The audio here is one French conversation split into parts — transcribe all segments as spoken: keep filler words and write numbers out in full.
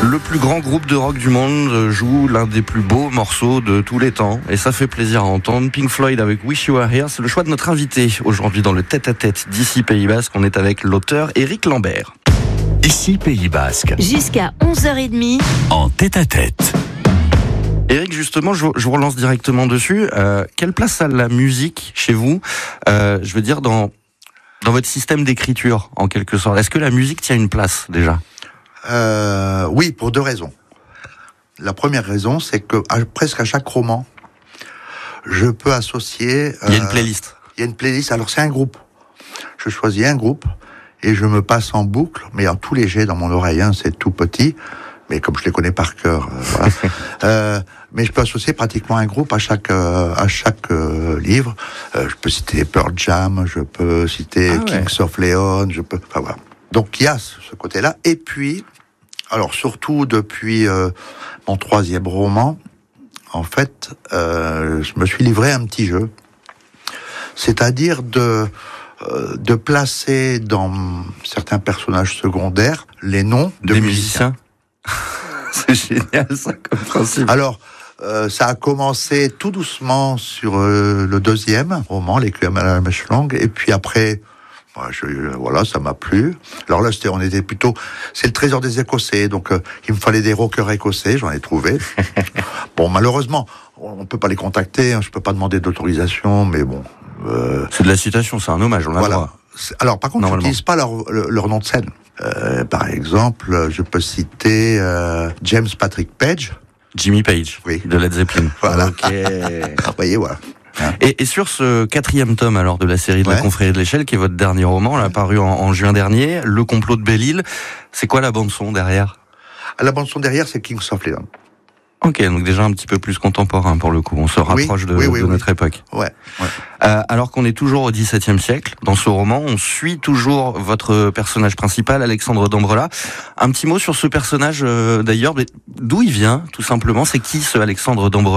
Le plus grand groupe de rock du monde joue l'un des plus beaux morceaux de tous les temps. Et ça fait plaisir à entendre. Pink Floyd avec Wish You Were Here. C'est le choix de notre invité aujourd'hui dans le tête-à-tête d'ici Pays Basque. On est avec l'auteur Éric Lambert. Ici Pays Basque. Jusqu'à onze heures trente. En tête-à-tête. Éric, justement, je, je vous relance directement dessus. Euh, quelle place a la musique chez vous euh, Je veux dire, dans, dans votre système d'écriture, en quelque sorte. Est-ce que la musique tient une place, déjà ? Euh, oui, pour deux raisons. La première raison, c'est que à, presque à chaque roman, je peux associer... Euh, il y a une playlist. Il y a une playlist, alors c'est un groupe. Je choisis un groupe et je me passe en boucle, mais en tout léger dans mon oreille, hein, c'est tout petit, mais comme je les connais par cœur, euh, voilà. euh, mais je peux associer pratiquement un groupe à chaque euh, à chaque euh, livre. Euh, je peux citer Pearl Jam, je peux citer ah ouais. Kings of Leon, je peux... Enfin voilà. Donc il y a ce côté-là. Et puis, alors surtout depuis euh, mon troisième roman, en fait, euh, je me suis livré à un petit jeu. C'est-à-dire de, euh, de placer dans certains personnages secondaires les noms de Des musiciens. musiciens. C'est génial ça comme principe. Alors, euh, ça a commencé tout doucement sur euh, le deuxième roman, L'Écuyer à la mèche longue, et puis après... Je, voilà, ça m'a plu. Alors là, c'était, on était plutôt, c'est le trésor des Écossais, donc euh, il me fallait des rockers écossais, j'en ai trouvé. Bon, malheureusement, on peut pas les contacter, hein, je peux pas demander d'autorisation, mais bon. Euh, c'est de la citation, c'est un hommage, on a voilà. le droit. Alors, par contre, j'utilise pas leur, leur, leur nom de scène. Euh, par exemple, je peux citer euh, James Patrick Page. Jimmy Page, oui, de Led Zeppelin. Voilà. Ok. Vous voyez, voilà. Et, et sur ce quatrième tome alors de la série de ouais. la Confrérie de l'Échelle, qui est votre dernier roman, là, paru en, en juin dernier, Le complot de Belle-Île, c'est quoi la bande son derrière ? La bande son derrière, c'est Kings of Leon. Ok, donc déjà un petit peu plus contemporain pour le coup, on se rapproche oui, de, oui, oui, de oui. notre époque. Ouais. ouais. Euh, alors qu'on est toujours au dix-septième siècle, dans ce roman, on suit toujours votre personnage principal, Alexandre d'Ambrelat. Un petit mot sur ce personnage euh, d'ailleurs, d'où il vient, tout simplement, c'est qui ce Alexandre d'Ambrelat ?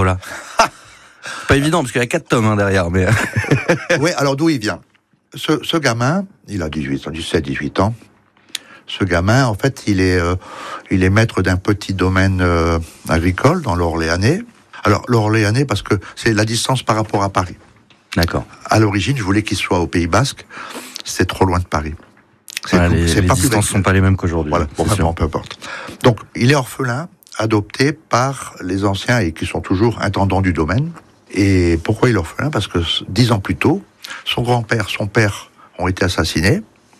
Pas évident, parce qu'il y a quatre tomes hein, derrière. Mais... oui, alors d'où il vient ? ce, ce gamin, il a dix-huit ans, dix-sept, dix-huit ans. Ce gamin, en fait, il est, euh, il est maître d'un petit domaine euh, agricole dans l'Orléanais. Alors, l'Orléanais, parce que c'est la distance par rapport à Paris. D'accord. À l'origine, je voulais qu'il soit au Pays Basque. C'est trop loin de Paris. C'est voilà, les, c'est les pas distances ne sont pas les mêmes qu'aujourd'hui. Voilà, bon, vraiment, peu importe. Donc, il est orphelin, adopté par les anciens et qui sont toujours intendants du domaine. Et pourquoi il est orphelin ? Parce que dix ans plus tôt, son grand-père, son père ont été assassinés.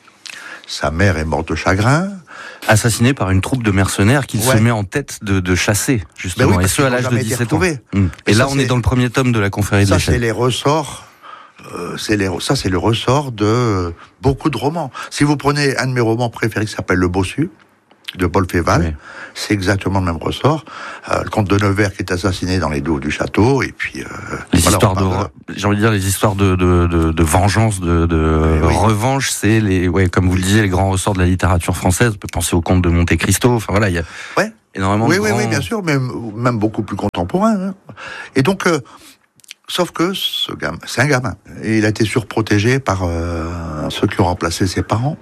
Sa mère est morte de chagrin. Assassiné par une troupe de mercenaires qu'il ouais. se met en tête de, de chasser, justement. Ben oui, et ce, à l'âge de dix-sept ans. Mmh. Et, et là, ça, on est dans le premier tome de la Confrérie de l'Échelle. Ça, c'est les ressorts. Euh, c'est les, ça, c'est le ressort de beaucoup de romans. Si vous prenez un de mes romans préférés qui s'appelle Le Bossu, de Paul Féval, oui. c'est exactement le même ressort. Euh, le comte de Nevers qui est assassiné dans les douves du château, et puis... Euh, les voilà, histoires de... J'ai envie de dire, les histoires de, de, de, de vengeance, de, de oui, oui. revanche, c'est, les, ouais, comme vous le disiez, les grands ressorts de la littérature française. On peut penser au comte de Monte Cristo, enfin voilà, il y a ouais. énormément oui, de oui, grands... Oui, bien sûr, même, même beaucoup plus contemporain. Hein. Et donc... Euh, Sauf que ce gamin, c'est un gamin. Et il a été surprotégé par euh, ceux qui ont remplacé ses parents.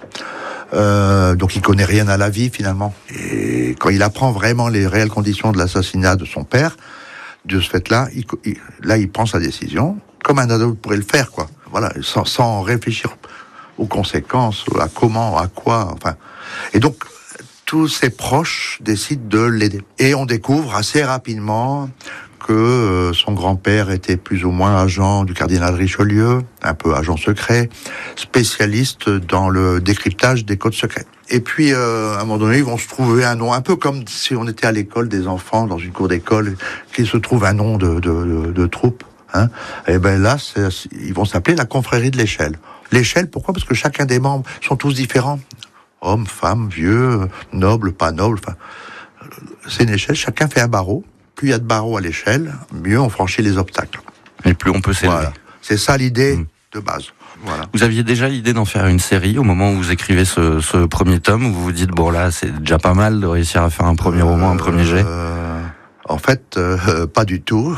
Euh, donc il connaît rien à la vie finalement. Et quand il apprend vraiment les réelles conditions de l'assassinat de son père, de ce fait-là, il, il, là il prend sa décision, comme un ado pourrait le faire, quoi. Voilà, sans, sans réfléchir aux conséquences, à comment, à quoi, enfin. Et donc tous ses proches décident de l'aider. Et on découvre assez rapidement que euh, son grand-père était plus ou moins agent du cardinal Richelieu, un peu agent secret, spécialiste dans le décryptage des codes secrets. Et puis, euh, à un moment donné, ils vont se trouver un nom, un peu comme si on était à l'école des enfants, dans une cour d'école, qu'il se trouve un nom de, de, de, de troupe. Hein. Et ben là, c'est, ils vont s'appeler la Confrérie de l'Échelle. L'Échelle, pourquoi ? Parce que chacun des membres sont tous différents. Hommes, femmes, vieux, nobles, pas nobles. Enfin, c'est une échelle, chacun fait un barreau. Plus il y a de barreaux à l'échelle, mieux on franchit les obstacles. Et plus on peut s'élever. Voilà. C'est ça l'idée mmh. de base. Voilà. Vous aviez déjà l'idée d'en faire une série au moment où vous écrivez ce, ce premier tome, où vous vous dites, bon là, c'est déjà pas mal de réussir à faire un premier euh, roman, un premier jet euh, En fait, euh, pas du tout.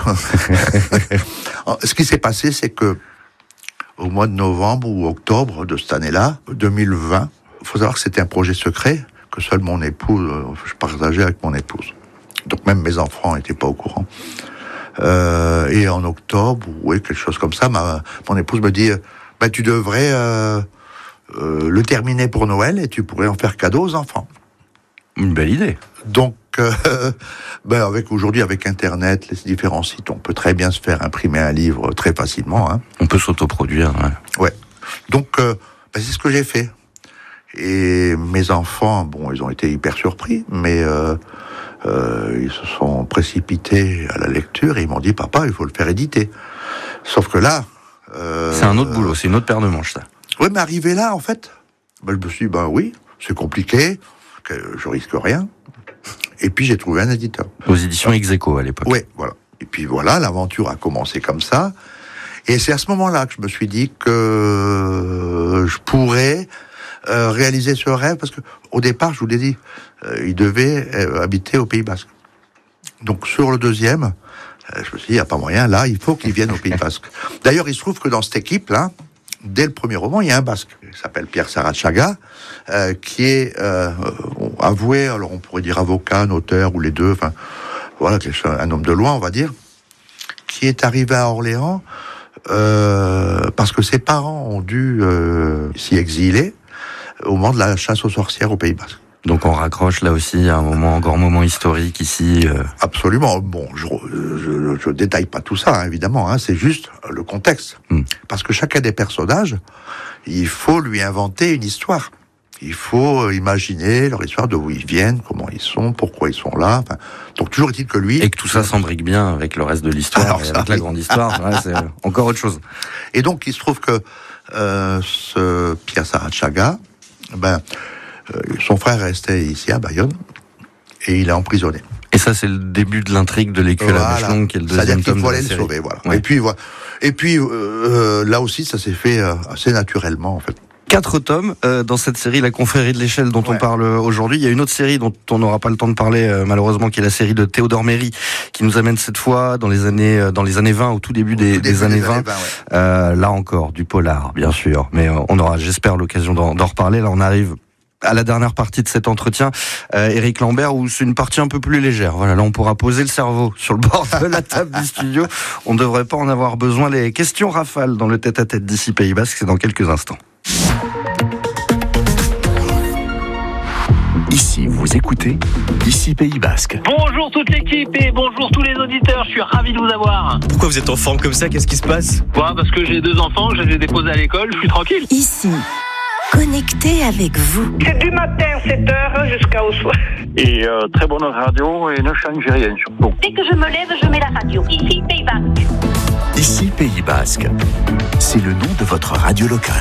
Ce qui s'est passé, c'est que au mois de novembre ou octobre de cette année-là, deux mille vingt, il faut savoir que c'était un projet secret, que seule mon épouse, euh, je partageais avec mon épouse. Donc même mes enfants n'étaient pas au courant. Euh, et en octobre, oui, quelque chose comme ça, ma, mon épouse me dit, bah, tu devrais euh, euh, le terminer pour Noël et tu pourrais en faire cadeau aux enfants. Une belle idée. Donc, euh, ben avec aujourd'hui, avec Internet, les différents sites, on peut très bien se faire imprimer un livre très facilement. Hein. On peut s'autoproduire. Ouais. Ouais. Donc, euh, ben c'est ce que j'ai fait. Et mes enfants, bon, ils ont été hyper surpris, mais euh, euh, ils se sont précipités à la lecture et ils m'ont dit, papa, il faut le faire éditer. Sauf que là, euh, c'est un autre boulot, c'est une autre paire de manches, ça. Oui, mais arrivé là, en fait, ben, je me suis dit, ben oui, c'est compliqué, que je risque rien. Et puis j'ai trouvé un éditeur. Aux éditions Execo à l'époque. Oui, voilà. Et puis voilà, l'aventure a commencé comme ça. Et c'est à ce moment-là que je me suis dit que je pourrais euh, réaliser ce rêve, parce que au départ, je vous l'ai dit, euh, il devait euh, habiter au Pays Basque. Donc sur le deuxième, euh, je me suis dit, il n'y a pas moyen, là, il faut qu'il vienne au Pays Basque. D'ailleurs, il se trouve que dans cette équipe-là, dès le premier roman, il y a un Basque. Il s'appelle Pierre Sarachaga, euh, qui est euh, avoué, alors on pourrait dire avocat, notaire, ou les deux, enfin, voilà, un homme de loi, on va dire, qui est arrivé à Orléans euh, parce que ses parents ont dû euh, s'y exiler au moment de la chasse aux sorcières au Pays Basque. Donc on raccroche là aussi à un moment, un grand moment historique ici. Euh... Absolument. Bon, je, je, je détaille pas tout ça, hein, évidemment. Hein, c'est juste le contexte. Mm. Parce que chacun des personnages, il faut lui inventer une histoire. Il faut imaginer leur histoire, de où ils viennent, comment ils sont, pourquoi ils sont là. Enfin, donc toujours est-il que lui... Et que tout ça s'embrique bien avec le reste de l'histoire, Alors, et ça, avec oui. la grande histoire. Ouais, c'est encore autre chose. Et donc il se trouve que euh, ce Pierre Sarachaga, ben... Euh, son frère restait ici à Bayonne et il est emprisonné. Et ça, c'est le début de l'intrigue de L'écu à la bêche longue, qui est le deuxième C'est-à-dire qu'il tome faut de la aller le série. sauver, voilà. Ouais. Et puis voilà. Et puis euh, euh, là aussi, ça s'est fait euh, assez naturellement, en fait. Quatre tomes euh, dans cette série La Confrérie de l'Échelle dont ouais. on parle aujourd'hui. Il y a une autre série dont on n'aura pas le temps de parler euh, malheureusement, qui est la série de Théodore Méry, qui nous amène cette fois dans les années euh, dans les années vingt, au tout début des, tout début des années des vingt. années vingt ouais. euh, là encore du polar, bien sûr, mais euh, on aura, j'espère, l'occasion d'en, d'en reparler. Là, on arrive à la dernière partie de cet entretien, euh, Éric Lambert, où c'est une partie un peu plus légère. Voilà, là on pourra poser le cerveau sur le bord de la table du studio. On ne devrait pas en avoir besoin. Les questions rafales dans le tête-à-tête d'ici Pays Basque, c'est dans quelques instants. Ici, vous écoutez Ici Pays Basque. Bonjour toute l'équipe et bonjour tous les auditeurs, je suis ravi de vous avoir. Pourquoi vous êtes en forme comme ça? Qu'est-ce qui se passe? Ouais, parce que j'ai deux enfants, je les ai déposés à l'école, je suis tranquille. Ici, connecté avec vous. C'est du matin, sept heures jusqu'au soir. Et euh, très bonne radio et ne changez rien surtout. Dès que je me lève, je mets la radio. Ici, Pays Basque. Ici Pays Basque. C'est le nom de votre radio locale.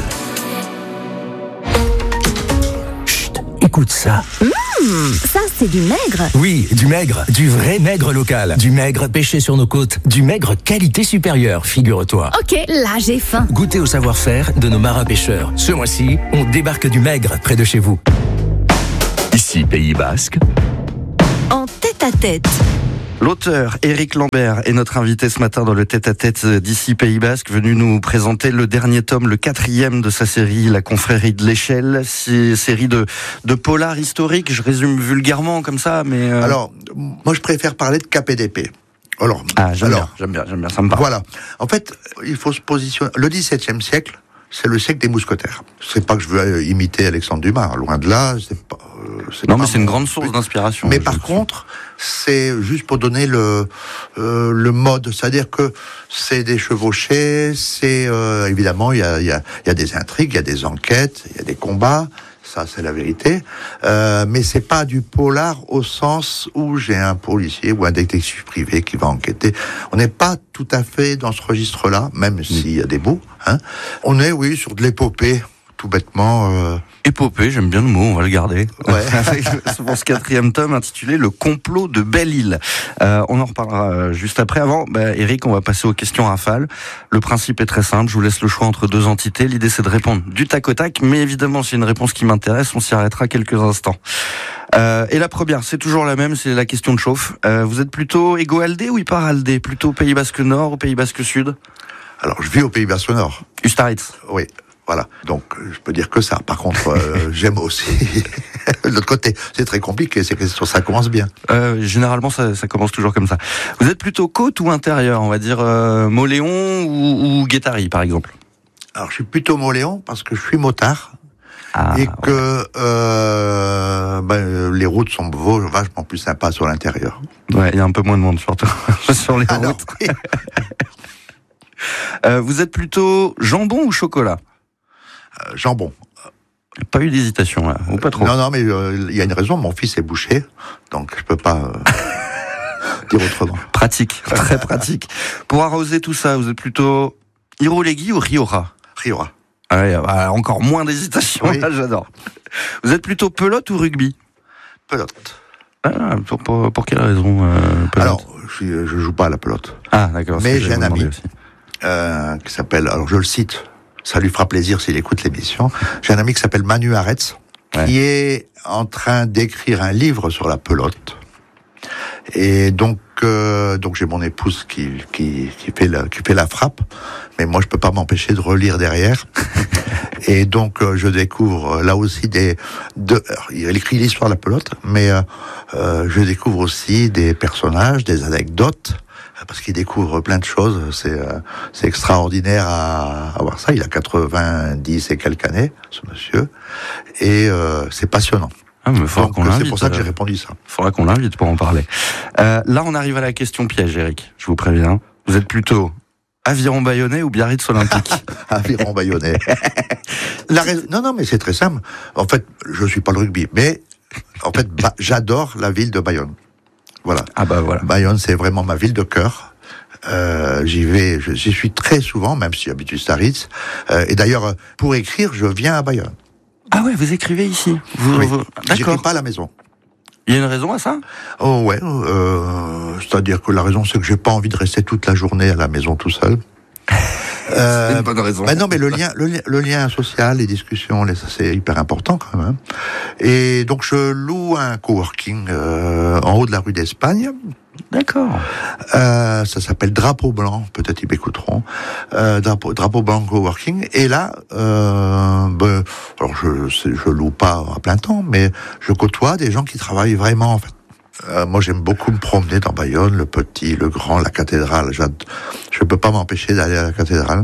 Chut, écoute ça. Mmh, ça, c'est du maigre. Oui, du maigre, du vrai maigre local. Du maigre pêché sur nos côtes. Du maigre qualité supérieure, figure-toi. Ok, là, j'ai faim. Goûtez au savoir-faire de nos marins pêcheurs. Ce mois-ci, on débarque du maigre près de chez vous. Ici Pays Basque. En tête-à-tête. L'auteur Éric Lambert est notre invité ce matin dans le tête-à-tête d'ici Pays Basque, venu nous présenter le dernier tome, le quatrième de sa série La Confrérie de l'Échelle, c'est série de de polar historique. Je résume vulgairement comme ça, mais euh... alors moi je préfère parler de K P D P. Alors, ah j'aime alors, bien, j'aime bien, j'aime bien, ça me parle. Voilà. En fait, il faut se positionner. Le dix-septième siècle, c'est le siècle des mousquetaires. C'est pas que je veux imiter Alexandre Dumas, loin de là. C'est pas. Euh, c'est non, pas mais c'est mon... une grande source d'inspiration. Mais par contre, c'est juste pour donner le euh, le mode, c'est-à-dire que c'est des chevauchés, c'est euh, évidemment il y a il y a il y a des intrigues, il y a des enquêtes, il y a des combats. Ça, c'est la vérité. Euh, mais c'est pas du polar au sens où j'ai un policier ou un détective privé qui va enquêter. On n'est pas tout à fait dans ce registre-là, même s'il y a des bouts. Hein. On est, oui, sur de l'épopée, tout bêtement. Euh... Épopée, j'aime bien le mot, on va le garder. Ouais. Pour ce quatrième tome intitulé Le complot de Belle-Île. Euh, on en reparlera juste après. Avant, bah, Éric, on va passer aux questions rafales. Le principe est très simple, je vous laisse le choix entre deux entités. L'idée, c'est de répondre du tac au tac, mais évidemment, c'est une réponse qui m'intéresse, on s'y arrêtera quelques instants. Euh, et la première, c'est toujours la même, c'est la question de chauffe. Euh, vous êtes plutôt égo-aldé ou hyper-aldé? Plutôt Pays Basque Nord ou Pays Basque Sud? Alors, je vis au Pays Basque Nord. Ustaritz. Oui. Voilà. Donc, je peux dire que ça. Par contre, euh, j'aime aussi de l'autre côté. C'est très compliqué. C'est que ça commence bien. Euh, généralement, ça, ça commence toujours comme ça. Vous êtes plutôt côte ou intérieur, on va dire euh, Mauléon ou, ou Guétari, par exemple? Alors, je suis plutôt Mauléon parce que je suis motard. Ah, et que ouais. euh, ben, les routes sont vachement plus sympas sur l'intérieur. Ouais, il y a un peu moins de monde surtout sur les Alors, routes. oui. euh, vous êtes plutôt jambon ou chocolat? euh, Jambon. Pas eu d'hésitation là, ou pas trop? Non, non, mais il euh, y a une raison. Mon fils est boucher, donc je peux pas euh, dire autrement. Pratique, très pratique. Pour arroser tout ça, vous êtes plutôt Irouléguy ou Rioja? Rioja. Ah ouais, bah, encore moins d'hésitation, Oui. là, j'adore. Vous êtes plutôt pelote ou rugby? Pelote. Ah, pour, pour, pour quelle raison euh, pelote? Alors, je, suis- je joue pas à la pelote. Ah, d'accord. Mais c'est ce que j'ai un j'allais vous ami. demander aussi. Euh, qui s'appelle, alors je le cite, ça lui fera plaisir s'il écoute l'émission. J'ai un ami qui s'appelle Manu Aretz, Ouais. qui est en train d'écrire un livre sur la pelote. Et donc, euh, donc j'ai mon épouse qui, qui, qui, fait la, qui fait la frappe, mais moi je peux pas m'empêcher de relire derrière. Et donc euh, je découvre euh, là aussi des... De, alors, il écrit l'histoire de la pelote, mais euh, euh, je découvre aussi des personnages, des anecdotes, parce qu'il découvre plein de choses. C'est euh, c'est extraordinaire à, à voir ça. Il a quatre-vingt-dix et quelques années, ce monsieur, et euh, c'est passionnant. Ah, mais faudra Donc qu'on c'est l'invite. pour ça que j'ai euh, répondu ça. faudra qu'on l'invite pour en parler. Euh, là, on arrive à la question piège, Eric. Je vous préviens. Vous êtes plutôt Aviron Bayonnais ou Biarritz Olympique? Aviron Bayonnais. La rais- Non, non, mais c'est très simple. En fait, je suis pas le rugby, mais en fait, bah, j'adore la ville de Bayonne. Voilà. Ah bah voilà. Bayonne, c'est vraiment ma ville de cœur. Euh, j'y vais, je- j'y suis très souvent, même si j'habite à Ritz. Euh, et d'ailleurs, pour écrire, je viens à Bayonne. Ah ouais, vous écrivez ici. Vous, Oui. vous- J'écris D'accord. pas à la maison. Il y a une raison à ça? Oh ouais, euh, c'est-à-dire que la raison, c'est que j'ai pas envie de rester toute la journée à la maison tout seul. Euh, C'est une bonne raison. bah non, mais le lien, le, lien- le lien social, les discussions, les, ça, c'est hyper important quand même. Et donc je loue un coworking euh, en haut de la rue d'Espagne. D'accord. Euh, ça s'appelle Drapeau Blanc, peut-être ils m'écouteront. Euh, Drapeau, Drapeau Blanc Coworking. Et là, euh, ben, alors je, c'est- je loue pas à plein temps, mais je côtoie des gens qui travaillent vraiment en fait. Euh, moi, j'aime beaucoup me promener dans Bayonne, le petit, le grand, la cathédrale. J'ad- Je peux pas m'empêcher d'aller à la cathédrale.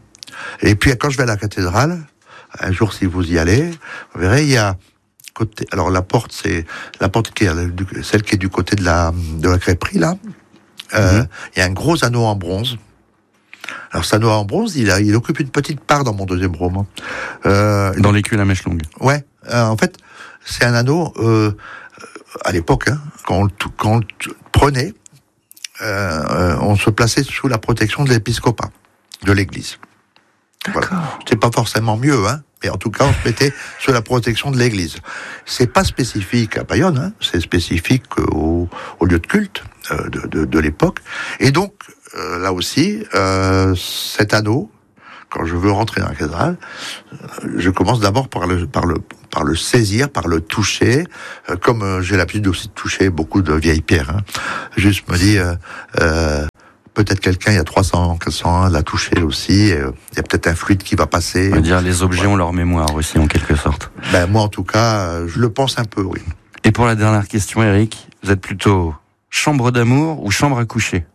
Et puis, quand je vais à la cathédrale, un jour, si vous y allez, vous verrez, il y a côté. Alors, la porte, c'est la porte qui est du- celle qui est du côté de la de la crêperie là. Euh, Mhm. Il y a un gros anneau en bronze. Alors, cet anneau en bronze, il, a, il occupe une petite part dans mon deuxième roman. Euh, Dans l'écu la mèche longue. Ouais, euh, en fait, c'est un anneau, euh, à l'époque, hein, quand on le, tou- quand on le t- prenait, euh, euh, on se plaçait sous la protection de l'épiscopat, de l'église. Voilà. C'est pas forcément mieux, hein, mais en tout cas, on se mettait sous la protection de l'église. C'est pas spécifique à Bayonne, hein, c'est spécifique au, au lieu de culte euh, de, de, de l'époque. Et donc, euh, là aussi, euh, cet anneau, quand je veux rentrer dans la cathédrale, je commence d'abord par le, par le, par le saisir, par le toucher, euh, comme euh, j'ai l'habitude aussi de toucher beaucoup de vieilles pierres. Hein. Juste me dis, euh, euh, peut-être quelqu'un il y a trois cents, quatre cents ans l'a touché aussi. euh, Il y a peut-être un fluide qui va passer. On va dire les objets ont leur mémoire aussi en quelque sorte. Ben moi en tout cas, euh, je le pense un peu, oui. Et pour la dernière question, Eric, vous êtes plutôt chambre d'amour ou chambre à coucher?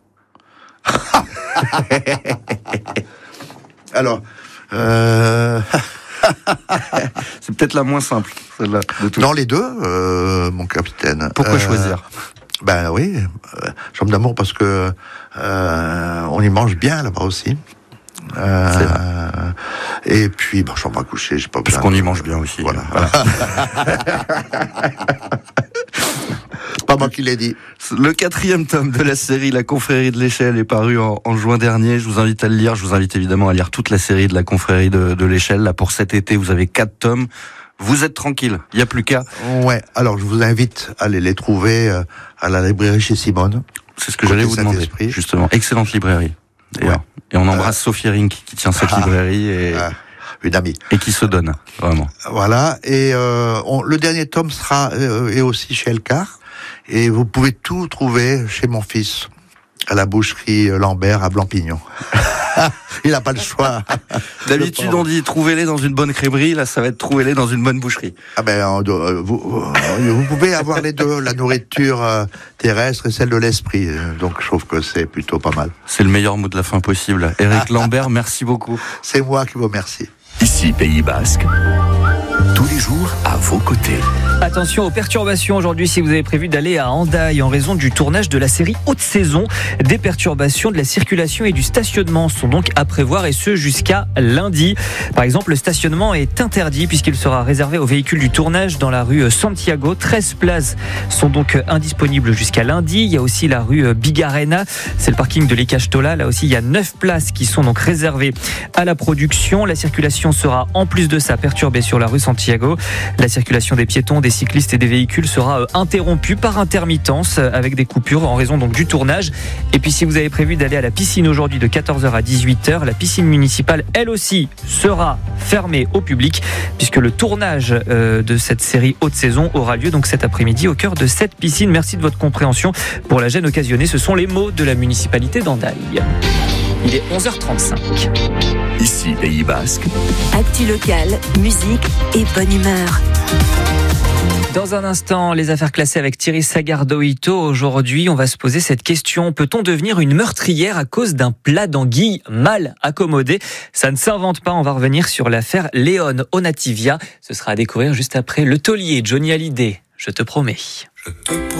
Alors, euh, C'est peut-être la moins simple, celle-là, de tout. dans les deux, euh, mon capitaine. Pourquoi Euh, choisir? Ben oui, euh, chambre d'amour parce que euh, on y mange bien là-bas aussi. Euh, C'est et puis, bon, chambre à coucher, j'ai pas Parce besoin qu'on y de- mange bien aussi. Voilà. Voilà. Pas moi qui l'ai dit. Le quatrième tome de la série La Confrérie de l'Échelle est paru en, en juin dernier. Je vous invite à le lire. Je vous invite évidemment à lire toute la série de La Confrérie de, de l'Échelle. Là, pour cet été, vous avez quatre tomes. Vous êtes tranquille. Il n'y a plus qu'à. Ouais. Alors, je vous invite à aller les trouver euh, à la librairie chez Simone. C'est ce que Côté j'allais vous demander. Saint-Esprit. Justement. Excellente librairie. D'ailleurs. Ouais. Et on embrasse Sophie Rink qui tient cette Ah. librairie et, Ah, une amie. et qui se donne. Vraiment. Voilà. Et euh, on- le dernier tome sera euh, est aussi chez Elcar. Et vous pouvez tout trouver chez mon fils, à la boucherie Lambert à Blampignon. Il n'a pas le choix. D'habitude, on dit trouvez-les dans une bonne crèmerie. Là, ça va être trouvez-les dans une bonne boucherie. Ah ben, euh, vous, vous pouvez avoir les deux, la nourriture euh, terrestre et celle de l'esprit. Donc, je trouve que c'est plutôt pas mal. C'est le meilleur mot de la fin possible. Éric Lambert, merci beaucoup. C'est moi qui vous remercie. Ici, Pays Basque, tous les jours à vos côtés. Attention aux perturbations aujourd'hui si vous avez prévu d'aller à Hendaye en raison du tournage de la série Haute Saison. Des perturbations de la circulation et du stationnement sont donc à prévoir et ce jusqu'à lundi. Par exemple, le stationnement est interdit puisqu'il sera réservé aux véhicules du tournage dans la rue Santiago. treize places sont donc indisponibles jusqu'à lundi. Il y a aussi la rue Bigarena, c'est le parking de l'Ecachtola. Là aussi, il y a neuf places qui sont donc réservées à la production. La circulation sera en plus de ça perturbée sur la rue Santiago. La circulation des piétons, des cyclistes et des véhicules sera interrompue par intermittence avec des coupures en raison donc du tournage. Et puis si vous avez prévu d'aller à la piscine aujourd'hui de quatorze heures à dix-huit heures, la piscine municipale elle aussi sera fermée au public puisque le tournage de cette série Haute Saison aura lieu donc cet après-midi au cœur de cette piscine. Merci de votre compréhension pour la gêne occasionnée. Ce sont les mots de la municipalité d'Hendaye. Il est onze heures trente-cinq. Ici, Pays Basque. Actu local, musique et bonne humeur. Dans un instant, les affaires classées avec Thierry Sagardoito. Aujourd'hui, on va se poser cette question. Peut-on devenir une meurtrière à cause d'un plat d'anguille mal accommodé ? Ça ne s'invente pas. On va revenir sur l'affaire Léon Onativia. Ce sera à découvrir juste après Le Taulier, Johnny Hallyday. Je te promets. Je te promets.